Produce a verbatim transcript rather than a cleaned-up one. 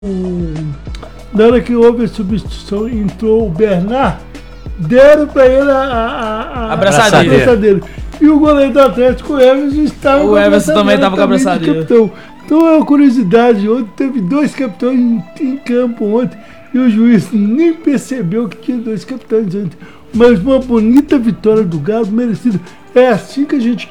Na hora que houve a substituição, entrou o Bernard, deram para ele a, a, a abraçadeira. abraçadeira. E o goleiro do Atlético, o Everson, estava o Everson também estava com a abraçadeira. Então é uma curiosidade, ontem teve dois capitães em, em campo ontem, e o juiz nem percebeu que tinha dois capitães ontem. Mas uma bonita vitória do Galo, merecida. É assim que a gente